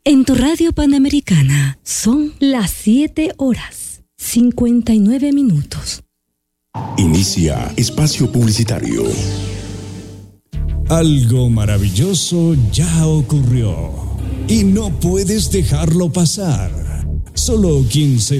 En tu radio Panamericana son las 7:59. Inicia espacio publicitario. Algo maravilloso ya ocurrió y no puedes dejarlo pasar. Solo quien se